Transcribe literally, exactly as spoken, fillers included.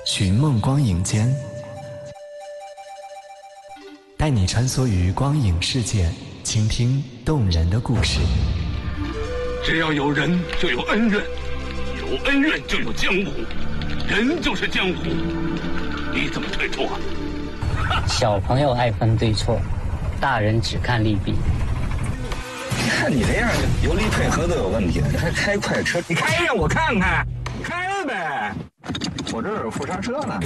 寻梦光影间，带你穿梭于光影世界，倾听动人的故事。 只要有人就有恩怨，有恩怨就有江湖，人就是江湖，你怎么推脱？ 小朋友爱分对错，大人只看利弊。 看你这样，油离配合都有问题了，你还开快车？你开让我看看，开呗！我这儿有副刹车呢。